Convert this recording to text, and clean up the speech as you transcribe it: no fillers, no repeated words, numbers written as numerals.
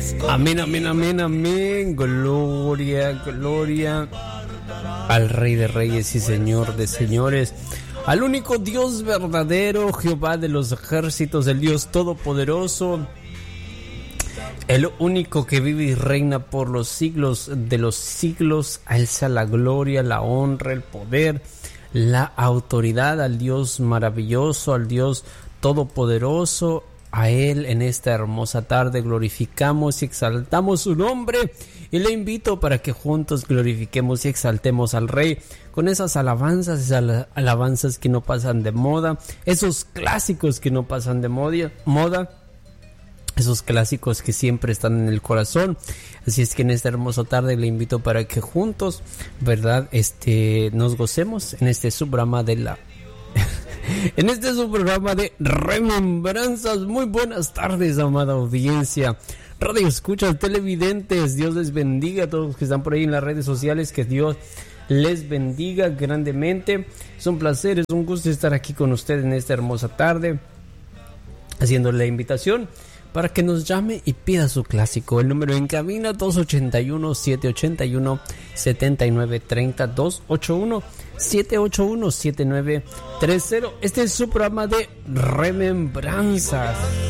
Amén, amén, amén, amén. Gloria, gloria al Rey de Reyes y Señor de Señores, al único Dios verdadero, Jehová de los ejércitos, el Dios todopoderoso, el único que vive y reina por los siglos de los siglos. A Él sea la gloria, la honra, el poder, la autoridad, al Dios maravilloso, al Dios todopoderoso. A Él en esta hermosa tarde glorificamos y exaltamos su nombre, y le invito para que juntos glorifiquemos y exaltemos al Rey con esas alabanzas, esas alabanzas que no pasan de moda, esos clásicos que no pasan de moda, esos clásicos que siempre están en el corazón. Así es que en esta hermosa tarde le invito para que juntos, ¿verdad? Nos gocemos en este subprograma de en este subprograma de remembranzas. Muy buenas tardes, amada audiencia, radio escuchas, televidentes. Dios les bendiga a todos los que están por ahí en las redes sociales. Que Dios les bendiga grandemente. Es un placer, es un gusto estar aquí con usted en esta hermosa tarde, haciéndole la invitación para que nos llame y pida su clásico. El número en cabina 281-781-7930, 281-781-7930. Este es su programa de remembranzas.